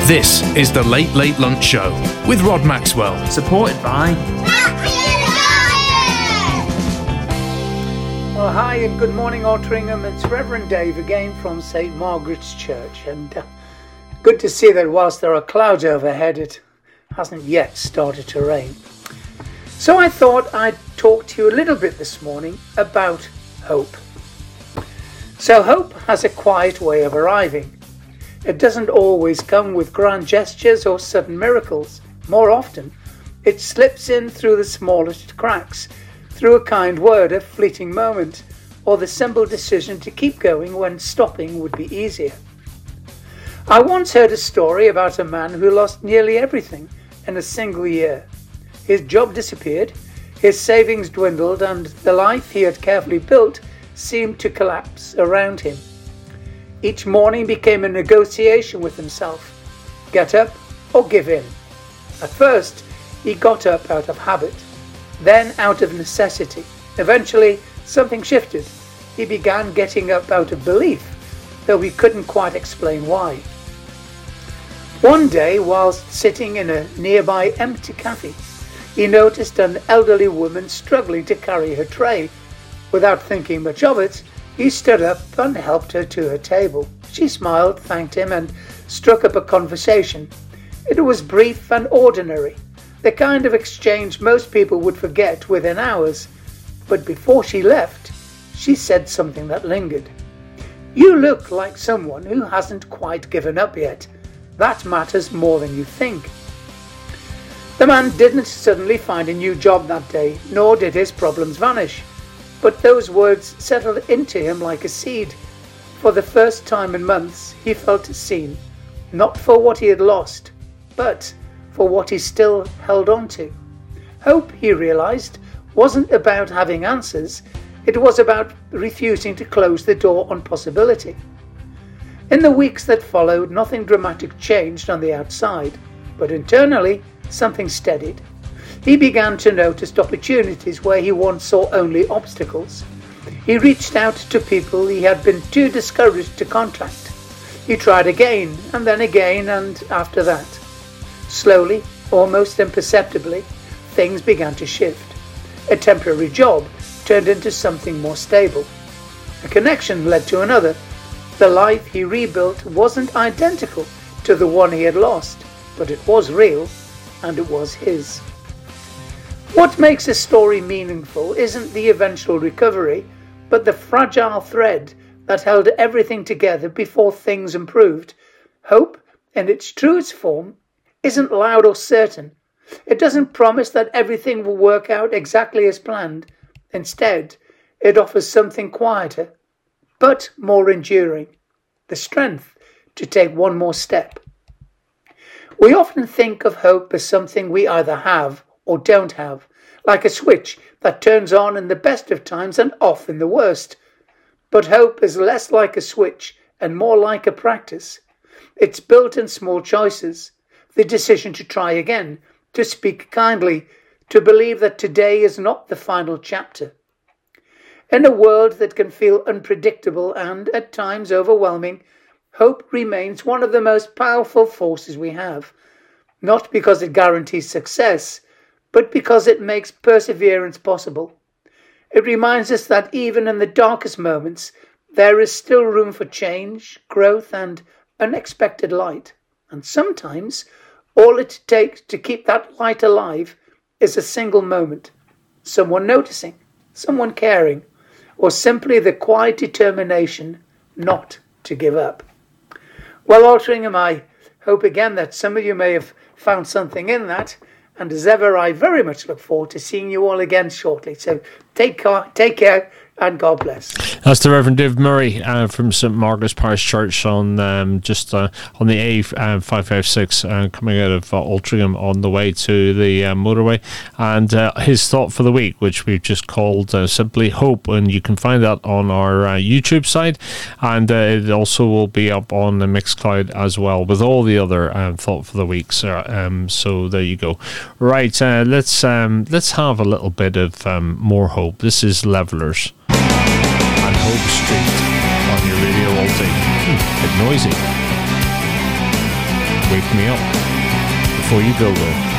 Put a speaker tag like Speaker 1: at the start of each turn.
Speaker 1: This is the Late Late Lunch Show with Rod Maxwell.
Speaker 2: Supported by...
Speaker 3: Well, hi and good morning, Altrincham. It's Reverend Dave again from St. Margaret's Church. And good to see that whilst there are clouds overhead, it hasn't yet started to rain. So I thought I'd talk to you a little bit this morning about hope. So hope has a quiet way of arriving. It doesn't always come with grand gestures or sudden miracles. More often, it slips in through the smallest cracks, through a kind word, a fleeting moment, or the simple decision to keep going when stopping would be easier. I once heard a story about a man who lost nearly everything in a single year. His job disappeared, his savings dwindled, and the life he had carefully built seemed to collapse around him. Each morning became a negotiation with himself. Get up or give in. At first, he got up out of habit, then out of necessity. Eventually, something shifted. He began getting up out of belief, though he couldn't quite explain why. One day, whilst sitting in a nearby empty cafe, he noticed an elderly woman struggling to carry her tray. Without thinking much of it, he stood up and helped her to her table. She smiled, thanked him, and struck up a conversation. It was brief and ordinary, the kind of exchange most people would forget within hours. But before she left, she said something that lingered. "You look like someone who hasn't quite given up yet. That matters more than you think." The man didn't suddenly find a new job that day, nor did his problems vanish. But those words settled into him like a seed. For the first time in months, he felt seen, not for what he had lost, but for what he still held on to. Hope, he realized, wasn't about having answers. It was about refusing to close the door on possibility. In the weeks that followed, nothing dramatic changed on the outside, but internally, something steadied. He began to notice opportunities where he once saw only obstacles. He reached out to people he had been too discouraged to contact. He tried again, and then again, and after that. Slowly, almost imperceptibly, things began to shift. A temporary job turned into something more stable. A connection led to another. The life he rebuilt wasn't identical to the one he had lost, but it was real, and it was his. What makes a story meaningful isn't the eventual recovery, but the fragile thread that held everything together before things improved. Hope, in its truest form, isn't loud or certain. It doesn't promise that everything will work out exactly as planned. Instead, it offers something quieter, but more enduring, the strength to take one more step. We often think of hope as something we either have or don't have, like a switch that turns on in the best of times and off in the worst. But hope is less like a switch and more like a practice. It's built in small choices, the decision to try again, to speak kindly, to believe that today is not the final chapter. In a world that can feel unpredictable and, at times, overwhelming, hope remains one of the most powerful forces we have, not because it guarantees success, but because it makes perseverance possible. It reminds us that even in the darkest moments, there is still room for change, growth, and unexpected light. And sometimes, all it takes to keep that light alive is a single moment, someone noticing, someone caring, or simply the quiet determination not to give up. Well, Altrincham, I hope again that some of you may have found something in that. And as ever, I very much look forward to seeing you all again shortly. So take care, and God bless.
Speaker 4: That's the Reverend Dave Murray from St. Margaret's Parish Church on on the A556 coming out of Altrincham on the way to the motorway. And his thought for the week, which we've just called simply Hope. And you can find that on our YouTube site. And it also will be up on the Mixcloud as well with all the other thought for the weeks. So there you go. Right, let's have a little bit of more hope. This is Levelers and Hope Street on your radio all day. Bit noisy. wake me up before you build it.